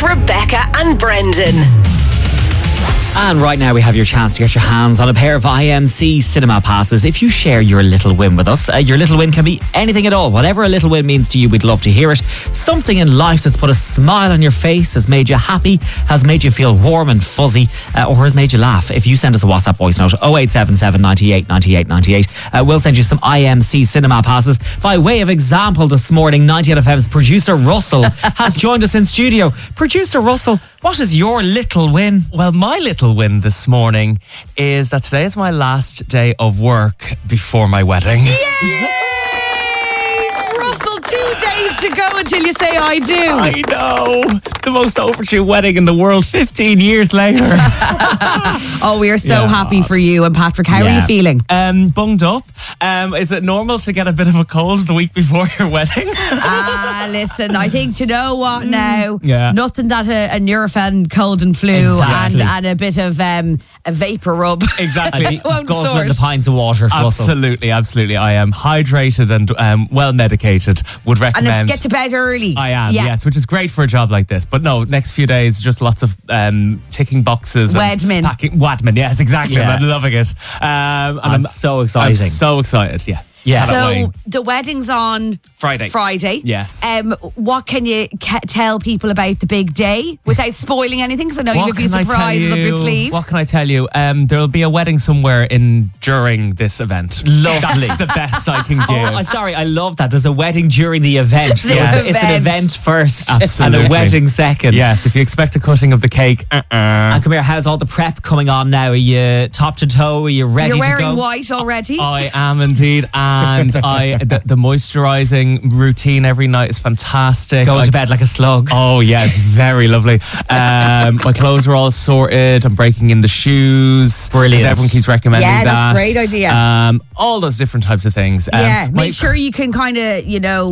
with Rebecca and Brendan. And right now we have your chance to get your hands on a pair of IMC cinema passes. If you share your little win with us, your little win can be anything at all. Whatever a little win means to you, we'd love to hear it. Something in life that's put a smile on your face, has made you happy, has made you feel warm and fuzzy, or has made you laugh. If you send us a WhatsApp voice note, 0877 98 98 98, we'll send you some IMC cinema passes. By way of example, this morning, 98FM's producer Russell has joined us in studio. Producer Russell, what is your little win? Well, my little win this morning is that today is my last day of work before my wedding. Yay! Russell, 2 days to go until you say I do. I know. The most overdue wedding in the world, 15 years later. Oh, we are so happy for you. And Patrick, how are you feeling? Bunged up. Is it normal to get a bit of a cold the week before your wedding? Listen, I think, you know what now? Yeah. Nothing that a Nurofen cold and flu Exactly. and a bit of a vapor rub. Exactly. won't Guzzling sort. the pints of water, Russell. Absolutely. I am hydrated and well medicated. Would And recommend. get to bed early. I am, yes, which is great for a job like this. But no, next few days, just lots of ticking boxes. Wedman. Wadman, yes, exactly. Yeah. I'm loving it. And I'm so exciting. I'm so excited, yeah. Yeah. So the wedding's on Friday. Yes. What can you tell people about the big day without spoiling anything? Because I know you have a few can I tell surprises up your you? sleeve. What can I tell you? There'll be a wedding somewhere during this event. Lovely. That's the best I can give. Oh, I'm sorry, I love that. There's a wedding during the event. So Yes. it's an event first Absolutely. and a wedding second. Yes, if you expect a cutting of the cake, And come here, how's all the prep coming on now? Are you top to toe? Are you ready You're to wearing go? white already. I am indeed, and the moisturising routine every night is fantastic. Going to bed like a slug. Oh yeah, it's very lovely. My clothes are all sorted. I'm breaking in the shoes. Brilliant. 'Cause everyone keeps recommending Yeah, that. that's a great idea. All those different types of things. Make sure you can kind of,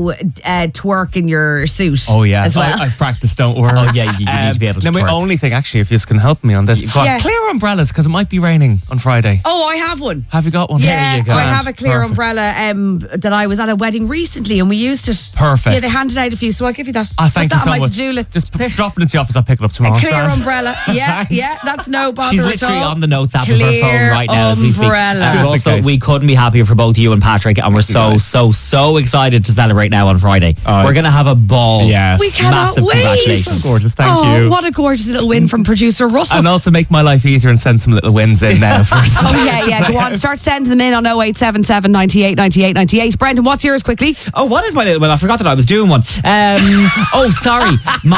twerk in your suit. Oh yeah, as well. I've practiced. Don't worry. Oh, yeah, you need to be able to Now, my twerk. only thing, actually, if you can help me on this, Go on. Yeah. clear umbrellas because it might be raining on Friday. Oh, I have one. Have you got one? Yeah, you go. I have a clear Perfect. umbrella that I was at a wedding recently and we used it. Perfect. Yeah, they handed out a few, so I'll give you that. Thank Put you that so on my much. to-do list. Just drop it into the office. I'll pick it up tomorrow. A clear Grand. umbrella. Yeah, Thanks. yeah, that's no bother She's at literally all. on the notes app of her phone Clear right now as we speak. umbrella. And Just in also, case. we couldn't be happier for both you and Patrick, and we're so excited to celebrate now on Friday. We're going to have a ball. Yes. We cannot Massive wait. congratulations. Gorgeous, thank Oh, you. what a gorgeous little win from producer Russell. And also make my life easier and send some little wins in now. Oh, yeah, go on. Start sending them in on 0877 98 98 98. Brendan, what's yours quickly? Oh, what is my little one? I forgot that I was doing one. Oh, sorry.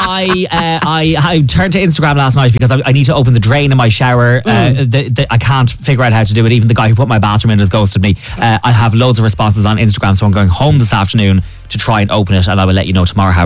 I turned to Instagram last night because I need to open the drain in my shower. I can't figure out how to do it. Even the guy who put my bathroom in has ghosted me. I have loads of responses on Instagram, so I'm going home this afternoon to try and open it, and I will let you know tomorrow how